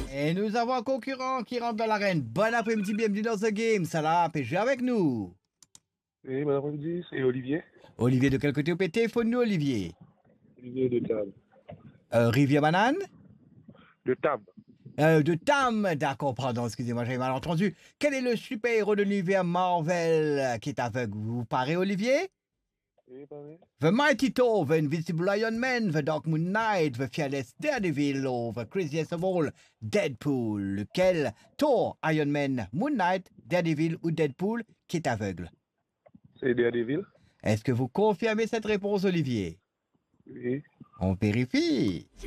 Et nous avons un concurrent qui rentre dans l'arène. Bon après-midi, bienvenue dans The Game. Salah, et jouer avec nous. Oui, bon après-midi, c'est Olivier. Olivier, de quel côté au PT? Faut-nous, Olivier? Olivier de Table. Rivière Banane? De Table. De Tam, d'accord, pardon, excusez-moi, j'avais mal entendu. Quel est le super-héros de l'univers Marvel qui est aveugle? Vous parlez, Olivier? Oui, pareil. The Mighty Thor, The Invisible Iron Man, The Dark Moon Knight, The Fearless Daredevil, or The Craziest of All, Deadpool. Lequel? Thor, Iron Man, Moon Knight, Daredevil ou Deadpool qui est aveugle? C'est Daredevil. Est-ce que vous confirmez cette réponse, Olivier? Oui. On vérifie.